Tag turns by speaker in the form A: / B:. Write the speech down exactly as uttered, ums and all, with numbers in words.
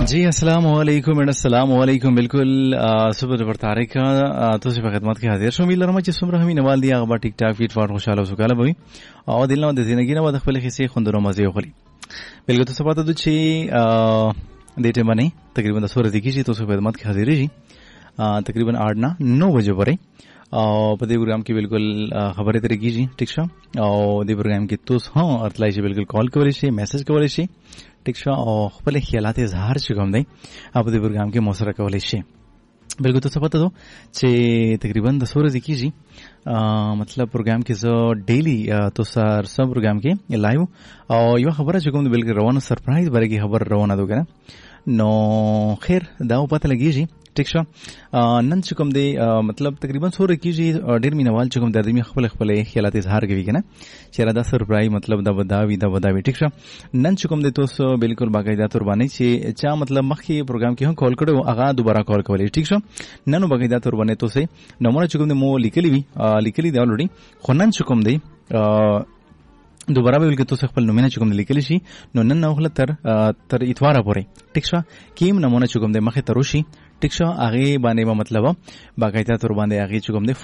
A: जी अस्सलाम वालेकुम एंड अस्सलाम वालेकुम बिल्कुल सुपर पर तारिक तो से खدमत के हाजिर शो मिल रहा چې څومره همي نوال دی هغه ټیک ټاک فیټ فار خوشاله وسوکاله وي او دل نو د زندګی نه د خپل خسي خوندرو مزه خوري بلګو ته سپاته د چې د ټیم باندې تقریبا د سورې کیږي تو سے خدمت के हाजिर شي تقریبا आठ نه नौ बजे پورې او په دې پروګرام کې بالکل خبرې ترې کیږي ٹھیک شه او دې پروګرام کې تاسو هم ارتلای شي بالکل کال کولای شي میسج کولای شي ٹھیک شه او خپل خیالات اظهار کوم دی په دې پروګرام کې موثر کولای شي بالکل تاسو پته دو چې تقریبا د سورې کیږي مطلب پروګرام کې زه ډیلی تاسو سره سم پروګرام کې لایو او یو خبره چې کوم دی بالکل روانه سرپرایز برګي خبر روانه دوګه نو خیر دا پته لګیږي ٹھیک شه نن چې کوم دی مطلب تقریبا سورې کیږي ډیر مینوال چې کوم د دې خپل خپل خیالات اظهار کوي کنه چې را دا سرپرایز مطلب دا وداوی دا وداوی ټیک شه نن چې کوم دی تاسو بالکل باقاعده تور باندې چې چا مطلب مخکې پروګرام کې هم کال کړو هغه دوباره کال کولی ټیک شه نن باقاعده تور باندې تاسو نمبر چې کوم دی مو لیکلی وی لیکلی دی الریډي خو نن چې کوم دی دوباره به ولګي تاسو خپل نومونه چې کوم لیکلی شي نو نن نو خپل تر تر اتواره پورې ټیک شه کیم نمونه چې کوم دی مخه تروشي ټیک شه هغه باندې مطلب باقاعده تور باندې هغه چې کوم دی